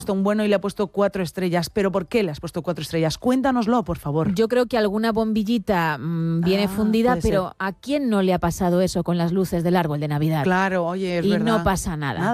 un bueno y le ha puesto 4 estrellas. ¿Pero por qué le has puesto 4 estrellas? Cuéntanoslo, por favor. Yo creo que alguna bombillita viene fundida, pero ¿a quién no le ha pasado eso con las luces del árbol de Navidad? Claro, oye, es y verdad. no pasa nada.